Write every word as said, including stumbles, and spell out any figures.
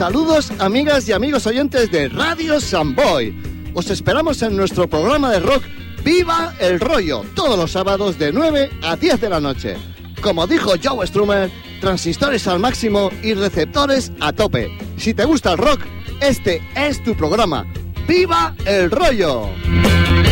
Saludos, amigas y amigos oyentes de Radio Samboy. Os esperamos en nuestro programa de rock Viva el Rollo, todos los sábados de nueve a diez de la noche. Como dijo Joe Strummer, transistores al máximo y receptores a tope. Si te gusta el rock, este es tu programa. ¡Viva el Rollo!